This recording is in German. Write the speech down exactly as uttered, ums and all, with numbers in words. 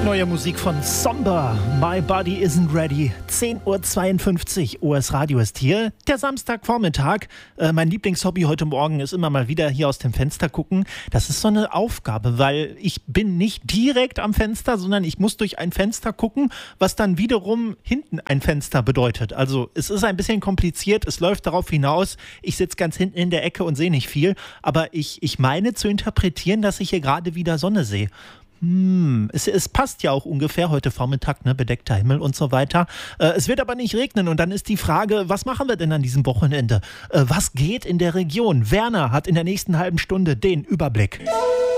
Neue Musik von Somber, My Body Isn't Ready. zehn Uhr zweiundfünfzig, O S Radio ist hier. Der Samstagvormittag. Äh, mein Lieblingshobby heute Morgen ist immer mal wieder hier aus dem Fenster gucken. Das ist so eine Aufgabe, weil ich bin nicht direkt am Fenster, sondern ich muss durch ein Fenster gucken, was dann wiederum hinten ein Fenster bedeutet. Also es ist ein bisschen kompliziert, es läuft darauf hinaus, ich sitze ganz hinten in der Ecke und sehe nicht viel, aber ich, ich meine zu interpretieren, dass ich hier gerade wieder Sonne sehe. Hm, es, es passt ja auch ungefähr heute Vormittag, ne, bedeckter Himmel und so weiter. Äh, es wird aber nicht regnen und dann ist die Frage, was machen wir denn an diesem Wochenende? Äh, was geht in der Region? Werner hat in der nächsten halben Stunde den Überblick.